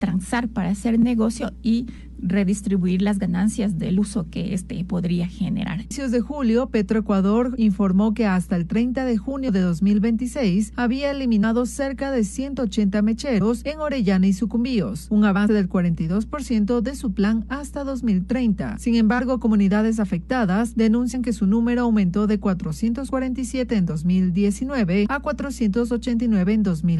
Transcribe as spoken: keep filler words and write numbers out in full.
transar para hacer negocio y redistribuir las ganancias del uso que este podría generar. A inicios de julio, Petroecuador informó que hasta el treinta de junio de dos mil veintiséis había eliminado cerca de ciento ochenta mecheros en Orellana y Sucumbíos, un avance del cuarenta y dos por ciento de su plan hasta dos mil treinta. Sin embargo, comunidades afectadas denuncian que su número aumentó de cuatrocientos cuarenta y siete en dos mil diecinueve a cuatrocientos ochenta y nueve en dos mil veinte.